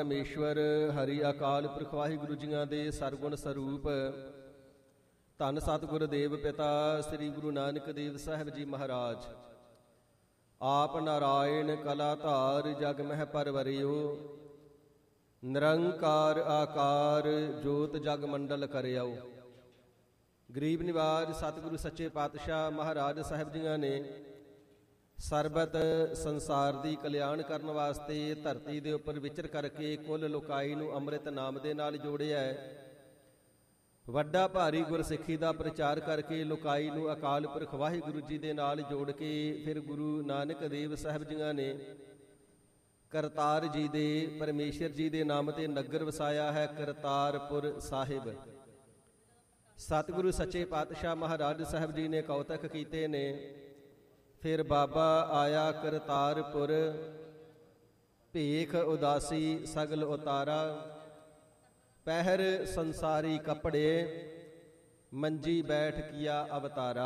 ਪਰਮੇਸ਼ਵਰ ਹਰੀ ਅਕਾਲ ਪੁਰਖ ਵਾਹਿਗੁਰੂ ਜੀਆਂ ਦੇ ਸਰਗੁਣ ਸਰੂਪ ਧੰਨ ਸਤਿਗੁਰ ਦੇਵ ਪਿਤਾ ਸ੍ਰੀ ਗੁਰੂ ਨਾਨਕ ਦੇਵ ਸਾਹਿਬ ਜੀ ਮਹਾਰਾਜ ਆਪ ਨਾਰਾਇਣ ਕਲਾ ਧਾਰ ਜਗ ਮਹਿ ਪਰਵਰਿਓ ਨਿਰੰਕਾਰ ਆਕਾਰ ਜੋਤ ਜਗ ਮੰਡਲ ਕਰਿਓ। ਗਰੀਬ ਨਿਵਾਜ ਸਤਿਗੁਰੂ ਸੱਚੇ ਪਾਤਸ਼ਾਹ ਮਹਾਰਾਜ ਸਾਹਿਬ ਜੀਆਂ ਨੇ ਸਰਬਤ ਸੰਸਾਰ ਦੀ ਕਲਿਆਣ ਕਰਨ ਵਾਸਤੇ ਧਰਤੀ ਦੇ ਉੱਪਰ ਵਿਚਰ ਕਰਕੇ ਕੁੱਲ ਲੋਕਾਈ ਨੂੰ ਅੰਮ੍ਰਿਤ ਨਾਮ ਦੇ ਨਾਲ ਜੋੜਿਆ ਹੈ। ਵੱਡਾ ਭਾਰੀ ਗੁਰਸਿੱਖੀ ਦਾ ਪ੍ਰਚਾਰ ਕਰਕੇ ਲੋਕਾਈ ਨੂੰ ਅਕਾਲ ਪੁਰਖ ਵਾਹਿਗੁਰੂ ਜੀ ਦੇ ਨਾਲ ਜੋੜ ਕੇ ਫਿਰ ਗੁਰੂ ਨਾਨਕ ਦੇਵ ਸਾਹਿਬ ਜੀਆਂ ਨੇ ਕਰਤਾਰ ਜੀ ਦੇ ਪਰਮੇਸ਼ਰ ਜੀ ਦੇ ਨਾਮ ਤੇ ਨਗਰ ਵਸਾਇਆ ਹੈ ਕਰਤਾਰਪੁਰ ਸਾਹਿਬ। ਸਤਿਗੁਰੂ ਸੱਚੇ ਪਾਤਸ਼ਾਹ ਮਹਾਰਾਜ ਸਾਹਿਬ ਜੀ ਨੇ ਕੌਤਕ ਕੀਤੇ ਨੇ। ਫਿਰ ਬਾਬਾ ਆਇਆ ਕਰਤਾਰਪੁਰ ਭੇਖ ਉਦਾਸੀ ਸਗਲ ਉਤਾਰਾ ਪਹਿਰ ਸੰਸਾਰੀ ਕੱਪੜੇ ਮੰਜੀ ਬੈਠ ਕੀਆ ਅਵਤਾਰਾ।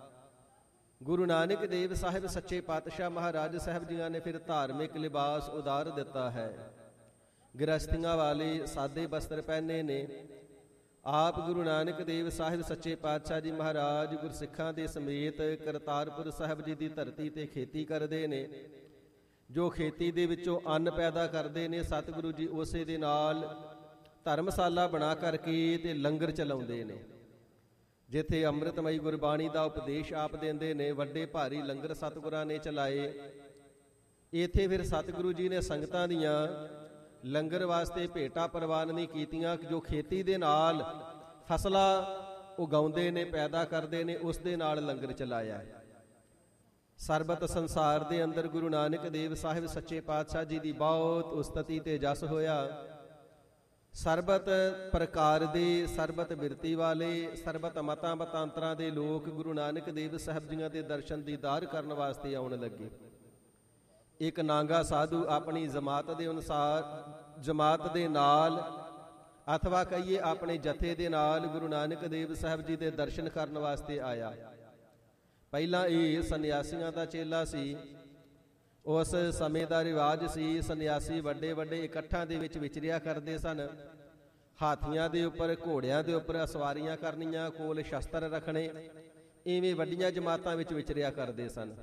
ਗੁਰੂ ਨਾਨਕ ਦੇਵ ਸਾਹਿਬ ਸੱਚੇ ਪਾਤਸ਼ਾਹ ਮਹਾਰਾਜ ਸਾਹਿਬ ਜੀਆਂ ਨੇ ਫਿਰ ਧਾਰਮਿਕ ਲਿਬਾਸ ਉਦਾਰ ਦਿੱਤਾ ਹੈ। ਗ੍ਰਸਤੀਆਂ ਵਾਲੇ ਸਾਦੇ ਬਸਤਰ ਪਹਿਨੇ ਨੇ। ਆਪ ਗੁਰੂ ਨਾਨਕ ਦੇਵ ਸਾਹਿਬ ਸੱਚੇ ਪਾਤਸ਼ਾਹ ਜੀ ਮਹਾਰਾਜ ਗੁਰਸਿੱਖਾਂ ਦੇ ਸਮੇਤ ਕਰਤਾਰਪੁਰ ਸਾਹਿਬ ਜੀ ਦੀ ਧਰਤੀ ਤੇ ਖੇਤੀ ਕਰਦੇ ਨੇ। ਜੋ ਖੇਤੀ ਦੇ ਵਿੱਚੋਂ ਅੰਨ ਪੈਦਾ ਕਰਦੇ ਨੇ ਸਤਿਗੁਰੂ ਜੀ ਉਸੇ ਦੇ ਨਾਲ ਧਰਮਸ਼ਾਲਾ ਬਣਾ ਕਰਕੇ ਤੇ ਲੰਗਰ ਚਲਾਉਂਦੇ ਨੇ। ਜਿੱਥੇ ਅੰਮ੍ਰਿਤਮਈ ਗੁਰਬਾਣੀ ਦਾ ਉਪਦੇਸ਼ ਆਪ ਦਿੰਦੇ ਨੇ ਵੱਡੇ ਭਾਰੀ ਲੰਗਰ ਸਤਿਗੁਰਾਂ ਨੇ ਚਲਾਏ। ਇੱਥੇ ਫਿਰ ਸਤਿਗੁਰੂ ਜੀ ਨੇ ਸੰਗਤਾਂ ਦੀਆਂ ਲੰਗਰ ਵਾਸਤੇ ਭੇਟਾ ਪ੍ਰਵਾਨ ਨਹੀਂ ਕੀਤੀਆਂ। ਜੋ ਖੇਤੀ ਦੇ ਨਾਲ ਫਸਲਾਂ ਉਗਾਉਂਦੇ ਨੇ ਪੈਦਾ ਕਰਦੇ ਨੇ ਉਸ ਦੇ ਨਾਲ ਲੰਗਰ ਚਲਾਇਆ। ਸਰਬਤ ਸੰਸਾਰ ਦੇ ਅੰਦਰ ਗੁਰੂ ਨਾਨਕ ਦੇਵ ਸਾਹਿਬ ਸੱਚੇ ਪਾਤਸ਼ਾਹ ਜੀ ਦੀ ਬਹੁਤ ਉਸਤਤੀ ਤੇ ਜਸ ਹੋਇਆ। ਸਰਬਤ ਪ੍ਰਕਾਰ ਦੇ ਸਰਬਤ ਬਿਰਤੀ ਵਾਲੇ ਸਰਬਤ ਮਤਾਂ ਮਤਾਂਤਰਾਂ ਦੇ ਲੋਕ ਗੁਰੂ ਨਾਨਕ ਦੇਵ ਸਾਹਿਬ ਜੀਆਂ ਦੇ ਦਰਸ਼ਨ ਦੀਦਾਰ ਕਰਨ ਵਾਸਤੇ ਆਉਣ ਲੱਗੇ। ਇੱਕ ਨਾਂਗਾ ਸਾਧੂ ਆਪਣੀ ਜਮਾਤ ਦੇ ਅਨੁਸਾਰ ਜਮਾਤ ਦੇ ਨਾਲ ਅਥਵਾ ਕਹੀਏ ਆਪਣੇ ਜਥੇ ਦੇ ਨਾਲ ਗੁਰੂ ਨਾਨਕ ਦੇਵ ਸਾਹਿਬ ਜੀ ਦੇ ਦਰਸ਼ਨ ਕਰਨ ਵਾਸਤੇ ਆਇਆ। ਪਹਿਲਾਂ ਇਹ ਸੰਨਿਆਸੀਆਂ ਦਾ ਚੇਲਾ ਸੀ। ਉਸ ਸਮੇਂ ਦਾ ਰਿਵਾਜ ਸੀ ਸੰਨਿਆਸੀ ਵੱਡੇ ਵੱਡੇ ਇਕੱਠਾਂ ਦੇ ਵਿੱਚ ਵਿਚਰਿਆ ਕਰਦੇ ਸਨ। ਹਾਥੀਆਂ ਦੇ ਉੱਪਰ ਘੋੜਿਆਂ ਦੇ ਉੱਪਰ ਸਵਾਰੀਆਂ ਕਰਨੀਆਂ, ਕੋਲ ਸ਼ਸਤਰ ਰੱਖਣੇ, ਇਵੇਂ ਵੱਡੀਆਂ ਜਮਾਤਾਂ ਵਿੱਚ ਵਿਚਰਿਆ ਕਰਦੇ ਸਨ।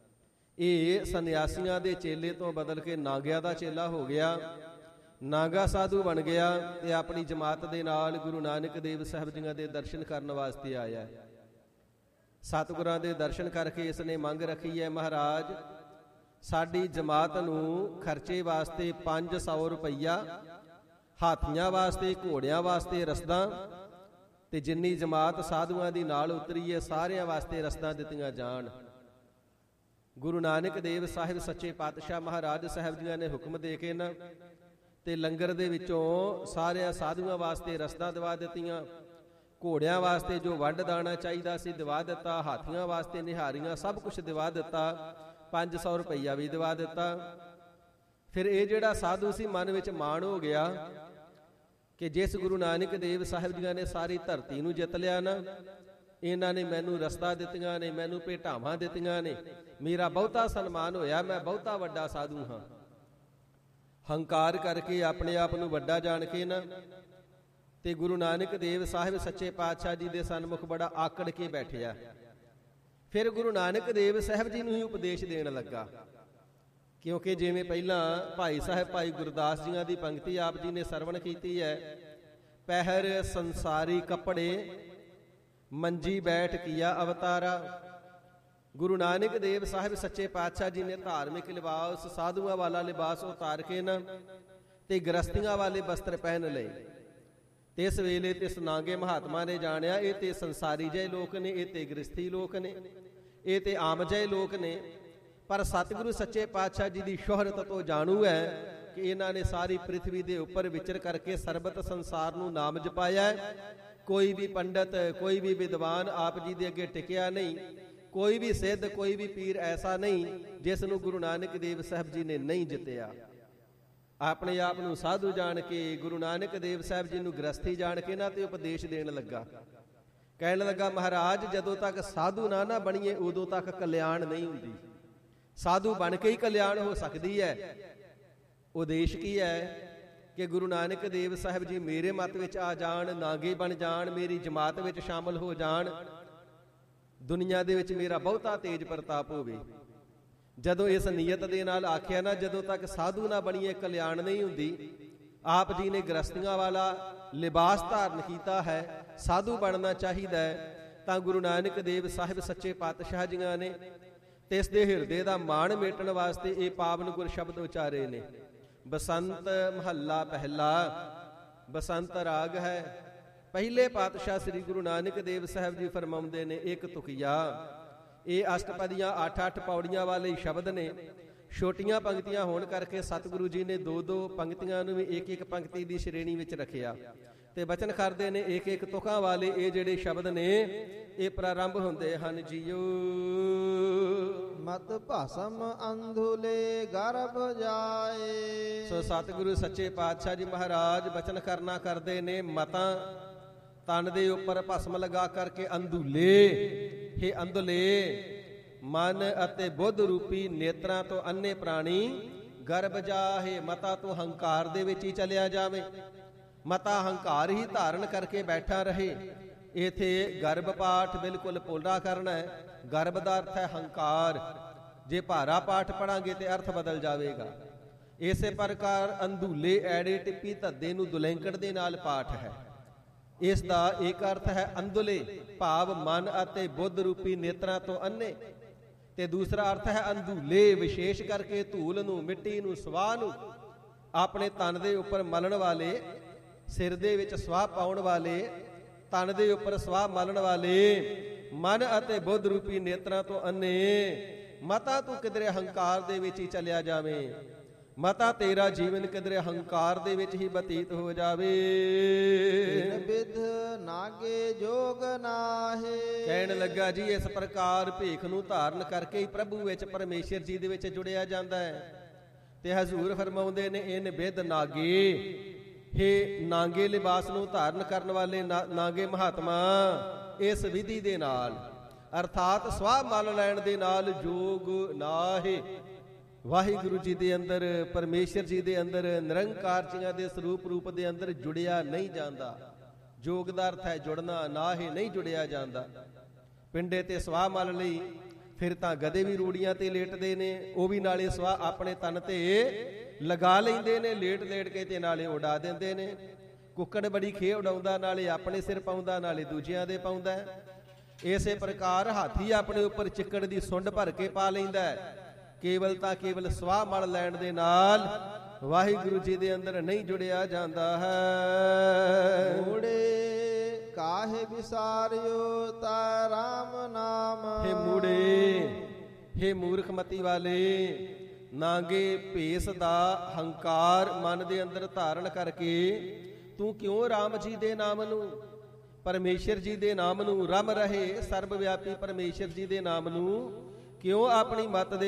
ਇਹ ਸੰਨਿਆਸੀਆਂ ਦੇ ਚੇਲੇ ਤੋਂ ਬਦਲ ਕੇ ਨਾਗਿਆਂ ਦਾ ਚੇਲਾ ਹੋ ਗਿਆ। ਨਾਗਾ ਸਾਧੂ ਬਣ ਗਿਆ ਤੇ ਆਪਣੀ ਜਮਾਤ ਦੇ ਨਾਲ ਗੁਰੂ ਨਾਨਕ ਦੇਵ ਸਾਹਿਬ ਜੀਆਂ ਦੇ ਦਰਸ਼ਨ ਕਰਨ ਵਾਸਤੇ ਆਇਆ। ਸਤਿਗੁਰਾਂ ਦੇ ਦਰਸ਼ਨ ਕਰਕੇ ਇਸ ਨੇ ਮੰਗ ਰੱਖੀ ਹੈ, ਮਹਾਰਾਜ ਸਾਡੀ ਜਮਾਤ ਨੂੰ ਖਰਚੇ ਵਾਸਤੇ 500 ਰੁਪਈਆ, ਹਾਥੀਆਂ ਵਾਸਤੇ ਘੋੜਿਆਂ ਵਾਸਤੇ ਰਸਦਾਂ ਤੇ ਜਿੰਨੀ ਜਮਾਤ ਸਾਧੂਆਂ ਦੀ ਨਾਲ ਉਤਰੀ ਹੈ ਸਾਰਿਆਂ ਵਾਸਤੇ ਰਸਦਾਂ ਦਿੱਤੀਆਂ ਜਾਣ। ਗੁਰੂ ਨਾਨਕ ਦੇਵ ਸਾਹਿਬ ਸੱਚੇ ਪਾਤਸ਼ਾਹ ਮਹਾਰਾਜ ਸਾਹਿਬ ਜੀਆਂ ਨੇ ਹੁਕਮ ਦੇ ਕੇ ਨਾ ਤੇ ਲੰਗਰ ਦੇ ਵਿੱਚੋਂ ਸਾਰਿਆਂ ਸਾਧੂਆਂ ਵਾਸਤੇ ਰਸਦਾਂ ਦਿਵਾ ਦਿੱਤੀਆਂ। ਘੋੜਿਆਂ ਵਾਸਤੇ ਜੋ ਵੱਢ ਦਾਣਾ ਚਾਹੀਦਾ ਸੀ ਦਿਵਾ ਦਿੱਤਾ। ਹਾਥੀਆਂ ਵਾਸਤੇ ਨਿਹਾਰੀਆਂ ਸਭ ਕੁਝ ਦਿਵਾ ਦਿੱਤਾ। 500 ਰੁਪਈਆ ਵੀ ਦਿਵਾ ਦਿੱਤਾ। ਫਿਰ ਇਹ ਜਿਹੜਾ ਸਾਧੂ ਸੀ ਮਨ ਵਿੱਚ ਮਾਣ ਹੋ ਗਿਆ ਕਿ ਜਿਸ ਗੁਰੂ ਨਾਨਕ ਦੇਵ ਸਾਹਿਬ ਜੀਆਂ ਨੇ ਸਾਰੀ ਧਰਤੀ ਨੂੰ ਜਿੱਤ ਲਿਆ ਨਾ, ਇਹਨਾਂ ਨੇ ਮੈਨੂੰ ਰਸਤਾ ਦਿੱਤੀਆਂ ਨੇ, ਮੈਨੂੰ ਭੇਟਾਵਾਂ ਦਿੱਤੀਆਂ ਨੇ, ਮੇਰਾ ਬਹੁਤਾ ਸਨਮਾਨ ਹੋਇਆ, ਮੈਂ ਬਹੁਤਾ ਵੱਡਾ ਸਾਧੂ ਹਾਂ। ਹੰਕਾਰ ਕਰਕੇ ਆਪਣੇ ਆਪ ਨੂੰ ਵੱਡਾ ਜਾਣ ਕੇ ਨਾ ਤੇ ਗੁਰੂ ਨਾਨਕ ਦੇਵ ਸਾਹਿਬ ਸੱਚੇ ਪਾਤਸ਼ਾਹ ਜੀ ਦੇ ਸਨਮੁਖ ਬੜਾ ਆਕੜ ਕੇ ਬੈਠਿਆ। ਫਿਰ ਗੁਰੂ ਨਾਨਕ ਦੇਵ ਸਾਹਿਬ ਜੀ ਨੂੰ ਹੀ ਉਪਦੇਸ਼ ਦੇਣ ਲੱਗਾ। ਕਿਉਂਕਿ ਜਿਵੇਂ ਪਹਿਲਾਂ ਭਾਈ ਸਾਹਿਬ ਭਾਈ ਗੁਰਦਾਸ ਜੀਆਂ ਦੀ ਪੰਕਤੀ ਆਪ ਜੀ ਨੇ ਸਰਵਣ ਕੀਤੀ ਹੈ, ਪਹਿਰ ਸੰਸਾਰੀ ਕੱਪੜੇ ਮੰਜੀ ਬੈਠ ਕੀਆ ਅਵਤਾਰਾ। ਗੁਰੂ ਨਾਨਕ ਦੇਵ ਸਾਹਿਬ ਸੱਚੇ ਪਾਤਸ਼ਾਹ ਜੀ ਨੇ ਧਾਰਮਿਕ ਲਿਬਾਸ ਸਾਧੂਆਂ ਵਾਲਾ ਲਿਬਾਸ ਉਤਾਰ ਕੇ ਨਾ ਤੇ ਗ੍ਰਸਤੀਆਂ ਵਾਲੇ ਬਸਤਰ ਪਹਿਨ ਲਏ। ਤੇ ਇਸ ਵੇਲੇ ਤੇ ਇਸ ਨਾਂਗੇ ਮਹਾਤਮਾ ਨੇ ਜਾਣਿਆ ਇਹ ਤੇ ਸੰਸਾਰੀ ਜਿਹੇ ਲੋਕ ਨੇ, ਇਹ ਤੇ ਗ੍ਰਸਤੀ ਲੋਕ ਨੇ, ਇਹ ਤੇ ਆਮ ਜਿਹੇ ਲੋਕ ਨੇ। ਪਰ ਸਤਿਗੁਰੂ ਸੱਚੇ ਪਾਤਸ਼ਾਹ ਜੀ ਦੀ ਸ਼ੋਹਰਤ ਤੋਂ ਜਾਣੂ ਹੈ ਕਿ ਇਹਨਾਂ ਨੇ ਸਾਰੀ ਪ੍ਰਿਥਵੀ ਦੇ ਉੱਪਰ ਵਿਚਰ ਕਰਕੇ ਸਰਬਤ ਸੰਸਾਰ ਨੂੰ ਨਾਮ ਜਪਾਇਆ। ਕੋਈ ਵੀ ਪੰਡਤ ਕੋਈ ਵੀ ਵਿਦਵਾਨ ਆਪ ਜੀ ਦੇ ਅੱਗੇ ਟਿਕਿਆ ਨਹੀਂ। ਕੋਈ ਵੀ ਸਿੱਧ ਕੋਈ ਵੀ ਪੀਰ ਐਸਾ ਨਹੀਂ ਜਿਸ ਨੂੰ ਗੁਰੂ ਨਾਨਕ ਦੇਵ ਸਾਹਿਬ ਜੀ ਨੇ ਨਹੀਂ ਜਿੱਤਿਆ। ਆਪਣੇ ਆਪ ਨੂੰ ਸਾਧੂ ਜਾਣ ਕੇ ਗੁਰੂ ਨਾਨਕ ਦੇਵ ਸਾਹਿਬ ਜੀ ਨੂੰ ਗ੍ਰਸਥੀ ਜਾਣ ਕੇ ਨਾ ਤੇ ਉਪਦੇਸ਼ ਦੇਣ ਲੱਗਾ। ਕਹਿਣ ਲੱਗਾ, ਮਹਾਰਾਜ ਜਦੋਂ ਤੱਕ ਸਾਧੂ ਨਾ ਬਣੀਏ ਉਦੋਂ ਤੱਕ ਕਲਿਆਣ ਨਹੀਂ ਹੁੰਦੀ। ਸਾਧੂ ਬਣ ਕੇ ਹੀ ਕਲਿਆਣ ਹੋ ਸਕਦੀ ਹੈ। ਉਦੇਸ਼ ਕੀ ਹੈ? ਕਿ ਗੁਰੂ ਨਾਨਕ ਦੇਵ ਸਾਹਿਬ ਜੀ ਮੇਰੇ ਮਤ ਵਿੱਚ ਆ ਜਾਣ, ਨਾਗੇ ਬਣ ਜਾਣ, ਮੇਰੀ ਜਮਾਤ ਵਿੱਚ ਸ਼ਾਮਲ ਹੋ ਜਾਣ, ਦੁਨੀਆ ਦੇ ਵਿੱਚ ਮੇਰਾ ਬਹੁਤਾ ਤੇਜ ਪ੍ਰਤਾਪ ਹੋਵੇ। ਜਦੋਂ ਇਸ ਨੀਅਤ ਦੇ ਨਾਲ ਆਖਿਆ ਨਾ, ਜਦੋਂ ਤੱਕ ਸਾਧੂ ਨਾ ਬਣੀਏ ਕਲਿਆਣ ਨਹੀਂ ਹੁੰਦੀ। ਆਪ ਜੀ ਨੇ ਗ੍ਰਸਤੀਆਂ ਵਾਲਾ ਲਿਬਾਸ ਧਾਰਨ ਕੀਤਾ ਹੈ, ਸਾਧੂ ਬਣਨਾ ਚਾਹੀਦਾ ਹੈ। ਤਾਂ ਗੁਰੂ ਨਾਨਕ ਦੇਵ ਸਾਹਿਬ ਸੱਚੇ ਪਾਤਸ਼ਾਹ ਜੀਆਂ ਨੇ ਤੇ ਇਸ ਦੇ ਹਿਰਦੇ ਦਾ ਮਾਣ ਮੇਟਣ ਵਾਸਤੇ ਇਹ ਪਾਵਨ ਗੁਰ ਸ਼ਬਦ ਉਚਾਰੇ ਨੇ। ਬਸੰਤ ਮਹੱਲਾ ਪਹਿਲਾ, ਬਸੰਤ ਰਾਗ ਹੈ। ਪਹਿਲੇ ਪਾਤਸ਼ਾਹ ਸ੍ਰੀ ਗੁਰੂ ਨਾਨਕ ਦੇਵ ਸਾਹਿਬ ਜੀ ਫਰਮਾਉਂਦੇ ਨੇ, ਇੱਕ ਤੁਕੀਆ। ਇਹ ਅਸ਼ਟਪਦੀਆਂ 8-8 ਪੌੜੀਆਂ ਵਾਲੇ ਸ਼ਬਦ ਨੇ। ਛੋਟੀਆਂ ਪੰਕਤੀਆਂ ਹੋਣ ਕਰਕੇ ਸਤਿਗੁਰੂ ਜੀ ਨੇ 2-2 ਪੰਕਤੀਆਂ ਨੂੰ ਵੀ ਇੱਕ-ਇੱਕ ਪੰਕਤੀ ਦੀ ਸ਼੍ਰੇਣੀ ਵਿੱਚ ਰੱਖਿਆ ਤੇ ਬਚਨ ਕਰਦੇ ਨੇ ਇੱਕ-ਇੱਕ ਤੁਕਾਂ ਵਾਲੇ। ਇਹ ਜਿਹੜੇ ਸ਼ਬਦ ਨੇ ਇਹ ਪ੍ਰਾਰੰਭ ਹੁੰਦੇ ਹਨ ਜੀਓ। ਮਤ ਭਸਮ ਅੰਧੁਲੇ ਗਰਭ ਜਾਏ। ਸੋ ਸਤਿਗੁਰੂ ਸੱਚੇ ਪਾਤਸ਼ਾਹ ਜੀ ਮਹਾਰਾਜ ਬਚਨ ਕਰਨਾ ਕਰਦੇ ਨੇ, ਮਤਾਂ ਤਨ ਦੇ ਉੱਪਰ ਭਸਮ ਲਗਾ ਕਰਕੇ ਅੰਧੁਲੇ, ਹੇ ਅੰਧੁਲੇ, ਮਨ ਅਤੇ ਬੁੱਧ ਰੂਪੀ ਨੇਤਰਾਂ ਤੋਂ ਅੰਨੇ ਪ੍ਰਾਣੀ ਗਰਭ ਜਾਹੇ। ਮਤਾ ਤੋਂ ਹੰਕਾਰ ਦੇ ਵਿੱਚ ਹੀ ਚਲਿਆ ਜਾਵੇ, ਮਤਾ ਹੰਕਾਰ ਹੀ ਧਾਰਨ ਕਰਕੇ ਬੈਠਾ ਰਹੇ। ਇਥੇ ਗਰਭ ਪਾਠ ਬਿਲਕੁਲ ਪੋਲਾ ਕਰਨਾ ਹੈ। ਗਰਭ ਦਾ ਅਰਥ ਹੈ ਹੰਕਾਰ। ਜੇ ਭਾਰਾ ਪਾਠ ਪੜਾਂਗੇ ਤੇ ਅਰਥ ਬਦਲ ਜਾਵੇਗਾ। ਇਸੇ ਪ੍ਰਕਾਰ ਅੰਧੂਲੇ ਐੜੇ ਟਿੱਪੀ ਧੱਦੇ ਨੂੰ ਦੁਲੈਂਕੜ ਦੇ ਨਾਲ ਪਾਠ ਹੈ। ਇਸ ਦਾ ਇੱਕ ਅਰਥ ਹੈ ਅੰਧੁਲੇ, ਭਾਵ ਮਨ ਅਤੇ ਬੁੱਧ ਰੂਪੀ ਨੇਤਰਾਂ ਤੋਂ ਅੰਨੇ, ਤੇ ਦੂਸਰਾ ਅਰਥ ਹੈ ਅੰਧੂਲੇ, ਵਿਸ਼ੇਸ਼ ਕਰਕੇ ਧੂਲ ਨੂੰ, ਮਿੱਟੀ ਨੂੰ, ਸਵਾਹ ਨੂੰ ਆਪਣੇ ਤਨ ਦੇ ਉੱਪਰ ਮਲਣ ਵਾਲੇ, ਸਿਰ ਦੇ ਵਿੱਚ ਸਵਾਹ ਪਾਉਣ ਵਾਲੇ, ਤਨ ਦੇ ਉੱਪਰ ਸਵਾਹ ਮਲਣ ਵਾਲੇ, ਮਨ ਅਤੇ ਬੁੱਧ ਰੂਪੀ ਨੇਤਰਾਂ ਤੋਂ ਅੰਨੇ। ਮਤਾ ਤੂੰ ਕਿਧਰੇ ਹੰਕਾਰ ਦੇ ਵਿੱਚ ਹੀ ਚਲਿਆ ਜਾਵੇਂ, ਮਤਾ ਤੇਰਾ ਜੀਵਨ ਕਿਧਰੇ ਹੰਕਾਰ ਦੇ ਵਿੱਚ ਹੀ ਬਤੀਤ ਹੋ ਜਾਵੇ। ਬਿਧ ਨਾਗੇ ਜੋਗ ਨਾਹੇ। ਕਹਿਣ ਲੱਗਾ ਜੀ ਇਸ ਪ੍ਰਕਾਰ ਭੇਖ ਨੂੰ ਧਾਰਨ ਕਰਕੇ ਹੀ ਪ੍ਰਭੂ ਵਿੱਚ, ਪਰਮੇਸ਼ਰ ਜੀ ਦੇ ਵਿੱਚ ਜੁੜਿਆ ਜਾਂਦਾ ਹੈ। ਤੇ ਹਜ਼ੂਰ ਫਰਮਾਉਂਦੇ ਨੇ, ਇਨ ਬਿਧ ਨਾਗੇ, ਹੇ ਨਾਗੇ ਲਿਬਾਸ ਨੂੰ ਧਾਰਨ ਕਰਨ ਵਾਲੇ ਨਾਗੇ ਮਹਾਤਮਾ, ਇਸ ਵਿਧੀ ਦੇ ਨਾਲ ਅਰਥਾਤ ਸਵਾਹ ਮਲ ਲੈਣ ਦੇ ਨਾਲ ਜੋਗ ਨਾਹੇ। ਵਾਹਿਗੁਰੂ ਜੀ ਦੇ ਅੰਦਰ, ਪਰਮੇਸ਼ਰ ਜੀ ਦੇ ਅੰਦਰ, ਨਿਰੰਕਾਰ ਜੀਆਂ ਦੇ ਸਰੂਪ ਰੂਪ ਦੇ ਅੰਦਰ ਜੁੜਿਆ ਨਹੀਂ ਜਾਂਦਾ। ਜੋਗ ਦਾ ਅਰਥ ਹੈ ਜੁੜਨਾ, ਨਾਹੇ ਨਹੀਂ ਜੁੜਿਆ ਜਾਂਦਾ। ਪਿੰਡੇ ਤੇ ਸਵਾਹ ਮਲ ਲਈ, ਫਿਰ ਤਾਂ ਗਧੇ ਵੀ ਰੂੜੀਆਂ ਤੇ ਲੇਟਦੇ ਨੇ, ਉਹ ਵੀ ਨਾਲੇ ਸਵਾਹ ਆਪਣੇ ਤਨ ਤੇ ਲਗਾ ਲੈਂਦੇ ਨੇ, ਲੇਟ ਲੇਟ ਕੇ ਤੇ ਨਾਲੇ ਉਡਾ ਦਿੰਦੇ ਨੇ। ਕੁੱਕੜ ਬੜੀ ਖੇ ਉਡਾਉਂਦਾ, ਨਾਲੇ ਆਪਣੇ ਸਿਰ ਪਾਉਂਦਾ, ਨਾਲੇ ਦੂਜਿਆਂ ਦੇ ਪਾਉਂਦਾ। ਇਸੇ ਪ੍ਰਕਾਰ ਹਾਥੀ ਆਪਣੇ ਉੱਪਰ ਚਿੱਕੜ ਦੀ ਸੁੰਡ ਭਰ ਕੇ ਪਾ ਲੈਂਦਾ। ਕੇਵਲ ਤਾਂ ਕੇਵਲ ਸਵਾਹ ਮਲ ਲੈਣ ਦੇ ਨਾਲ ਵਾਹਿਗੁਰੂ ਜੀ ਦੇ ਅੰਦਰ ਨਹੀਂ ਜੁੜਿਆ ਜਾਂਦਾ ਹੈ। ਮੂੜੇ ਕਾਹੇ ਵਿਸਾਰਿਓ ਤਾ ਰਾਮ ਨਾਮ। ਹੇ ਮੂੜੇ, ਹੇ ਮੂਰਖਮਤੀ ਵਾਲੇ, ਨਾਗੇ ਭੇਸ ਦਾ ਹੰਕਾਰ ਮਨ ਦੇ ਅੰਦਰ ਧਾਰਨ ਕਰਕੇ ਤੂੰ ਕਿਉਂ ਰਾਮ ਜੀ ਦੇ ਨਾਮ ਨੂੰ, ਪਰਮੇਸ਼ਰ ਜੀ ਦੇ ਨਾਮ ਨੂੰ, ਰਮ ਰਹੇ ਸਰਬ ਵਿਆਪੀ ਪਰਮੇਸ਼ਰ ਜੀ ਦੇ ਨਾਮ ਨੂੰ ਕਿਉਂ ਆਪਣੀ ਮਤ ਦੇ